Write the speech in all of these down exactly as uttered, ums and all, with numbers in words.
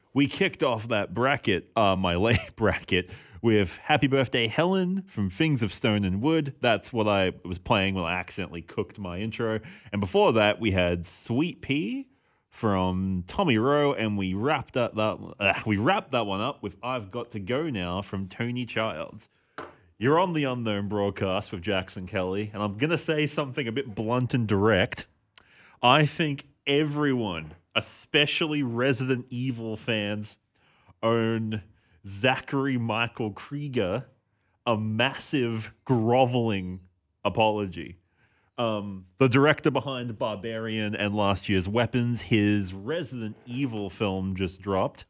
we kicked off that bracket, uh, my late bracket, with Happy Birthday Helen from Things of Stone and Wood. That's what I was playing when I accidentally cooked my intro. And before that, we had Sweet Pea from Tommy Rowe, and we wrapped up that uh, we wrapped that one up with I've Got to Go Now from Tony Childs. You're on the Unknown broadcast with Jackson Kelly, and I'm going to say something a bit blunt and direct. I think everyone, especially Resident Evil fans, own Zachary Michael Krieger a massive groveling apology. Um, the director behind Barbarian and last year's Weapons, his Resident Evil film just dropped.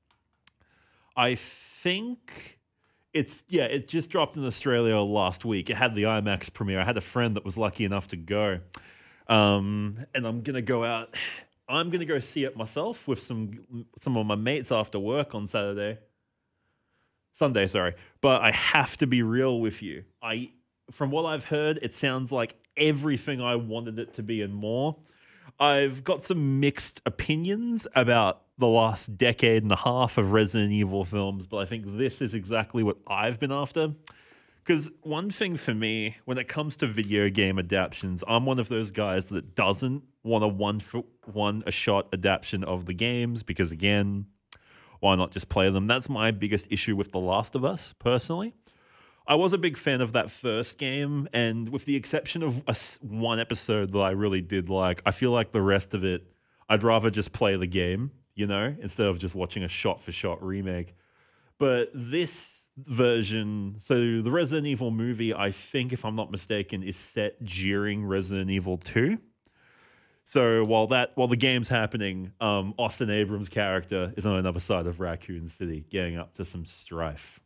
I think it's, yeah, it just dropped in Australia last week. It had the IMAX premiere. I had a friend that was lucky enough to go. Um, and I'm going to go out. I'm going to go see it myself with some some of my mates after work on Saturday. Sunday, sorry. But I have to be real with you. I, from what I've heard, it sounds like everything I wanted it to be and more. I've got some mixed opinions about the last decade and a half of Resident Evil films, but I think this is exactly what I've been after. Because one thing for me, when it comes to video game adaptions, I'm one of those guys that doesn't want a one for one a shot adaptation of the games because, again, why not just play them? That's my biggest issue with The Last of Us, personally. I was a big fan of that first game, and with the exception of a, one episode that I really did like, I feel like the rest of it, I'd rather just play the game, you know, instead of just watching a shot-for-shot remake. But this version, so the Resident Evil movie, I think, if I'm not mistaken, is set during Resident Evil two. So while that while the game's happening, um, Austin Abrams' character is on another side of Raccoon City, getting up to some strife.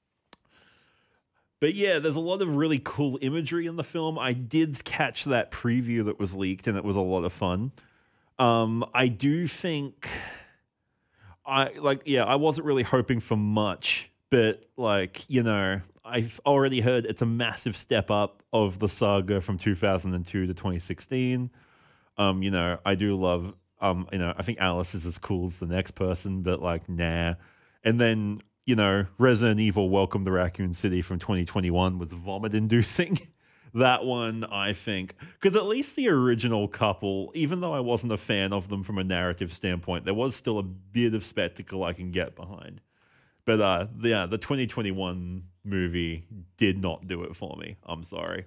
But yeah, there's a lot of really cool imagery in the film. I did catch that preview that was leaked, and it was a lot of fun. Um, I do think, I like, yeah, I wasn't really hoping for much. But, like, you know, I've already heard it's a massive step up of the saga from two thousand two to twenty sixteen. Um, you know, I do love, um, you know, I think Alice is as cool as the next person, but, like, nah. And then, you know, Resident Evil Welcome to Raccoon City from twenty twenty-one was vomit-inducing. That one, I think, because at least the original couple, even though I wasn't a fan of them from a narrative standpoint, there was still a bit of spectacle I can get behind. But uh, the, yeah, the twenty twenty-one movie did not do it for me. I'm sorry.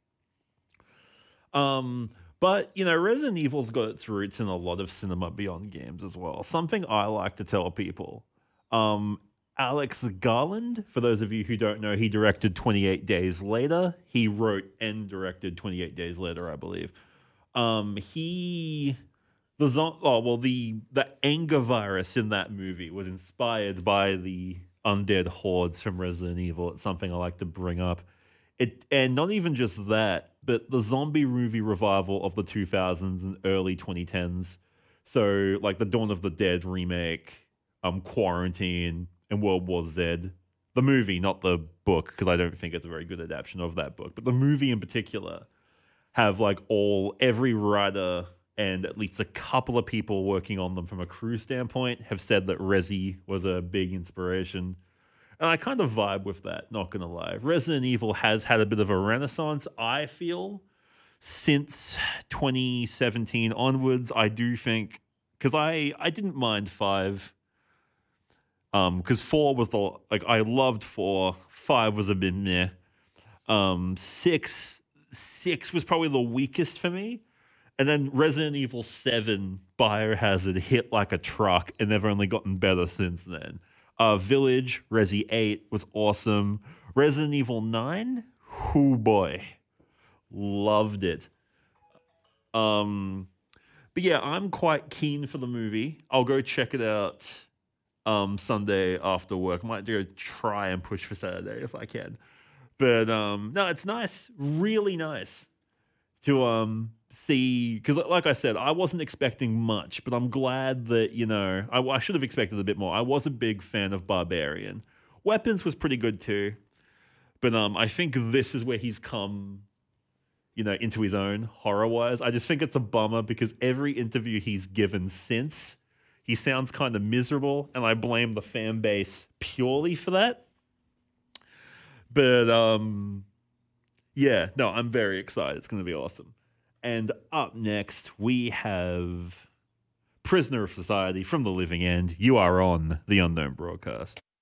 Um, but, you know, Resident Evil's got its roots in a lot of Cinema Beyond games as well. Something I like to tell people. Um, Alex Garland, for those of you who don't know, he directed twenty-eight Days Later. He wrote and directed twenty-eight Days Later, I believe. Um, he... The zo- oh well, the the anger virus in that movie was inspired by the undead hordes from Resident Evil. It's something I like to bring up. It and not even just that, but the zombie movie revival of the two thousands and early twenty tens. So like the Dawn of the Dead remake, um, Quarantine, and World War Z. The movie, not the book, because I don't think it's a very good adaptation of that book. But the movie in particular have like all every writer and at least a couple of people working on them from a crew standpoint have said that Resi was a big inspiration. And I kind of vibe with that, not going to lie. Resident Evil has had a bit of a renaissance, I feel, since twenty seventeen onwards. I do think, because I, I didn't mind five, um, because four was the, like, I loved four, five was a bit meh. Um, six, six was probably the weakest for me. And then Resident Evil seven Biohazard hit like a truck, and they've only gotten better since then. Uh, Village, Resi eight was awesome. Resident Evil nine, hoo boy. Loved it. Um, but yeah, I'm quite keen for the movie. I'll go check it out um, Sunday after work. Might go try and push for Saturday if I can. But um, no, it's nice. Really nice to um see, because like I said, I wasn't expecting much, but I'm glad that, you know, I, I should have expected a bit more. I was a big fan of Barbarian. Weapons was pretty good too, but um I think this is where he's come, you know, into his own horror-wise. I just think it's a bummer because every interview he's given since He sounds kind of miserable, and I blame the fan base purely for that. But um, yeah, no, I'm very excited. It's going to be awesome. And up next, we have Prisoner of Society from the Living End. You are on the Unknown Broadcast.